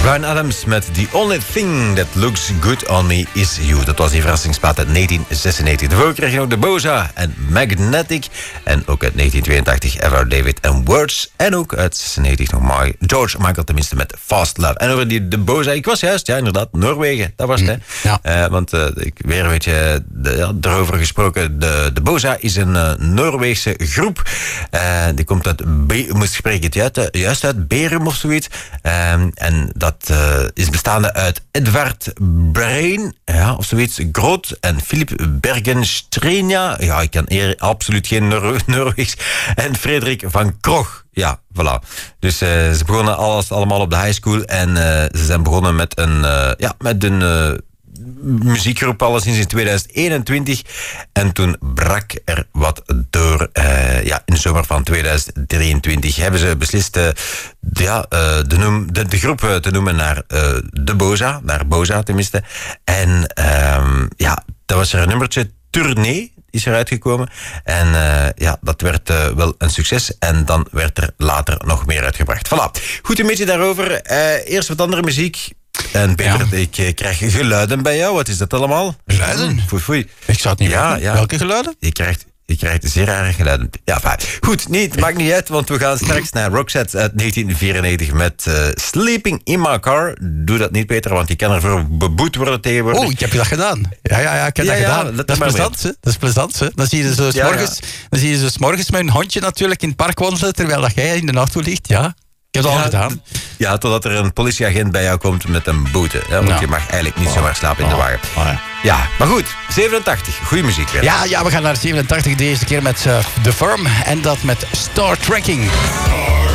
Bryan Adams met The Only Thing That Looks Good On Me Is You. Dat was die verrassingsplaat uit 1996. Daarvoor kreeg je ook de Boza en Magnetic. En ook uit 1982 Ever David and Words. En ook uit 96 nog George Michael tenminste met Fast Love. En over de Boza, ik was juist, ja inderdaad, Noorwegen. Dat was het, hè. Ja. Want ik weer een beetje erover gesproken. De Boza is een Noorweegse groep. Die komt uit, moest spreken het juist uit Berum of zoiets. En dat is bestaande uit Edvard Brein, ja, of zoiets, Groot en Philip Bergenstreenia. Ja, ik kan absoluut geen Noorweegs. En Frederik van Krog. Ja, voilà. Dus ze begonnen allemaal op de high school. En ze zijn begonnen met een muziekgroep alleszins in 2021. En toen brak er wat door. In de zomer van 2023 hebben ze beslist de groep te noemen naar de Boza. Naar Boza tenminste. En dat was er een nummertje, Tournee is eruit gekomen. En dat werd wel een succes. En dan werd er later nog meer uitgebracht. Voilà. Goed, een beetje daarover. Eerst wat andere muziek. En Peter, ik krijg geluiden bij jou. Wat is dat allemaal? Geluiden? Foei. Ik zou het niet weten. Welke geluiden? Je krijgt zeer rare geluiden. Ja, fijn. Goed, het maakt niet uit, want we gaan straks naar Roxette uit 1994 met Sleeping in My Car. Doe dat niet, Peter, want die kan ervoor beboet worden tegenwoordig. Oh, ik heb dat gedaan. Ja, ik heb dat gedaan. Dat is plezant, hè? Dat is plezant, hè? Dan zie je zo 's morgens met een hondje natuurlijk in het park wandelen, terwijl dat jij in de auto ligt, ja. Ik heb dat al gedaan. Ja, totdat er een politieagent bij jou komt met een boete. Ja, want je mag eigenlijk niet zomaar slapen in de wagen. Ja, maar goed. 87. Goeie muziek weer. Ja, we gaan naar 87 deze keer met The Firm. En dat met Star Trekking.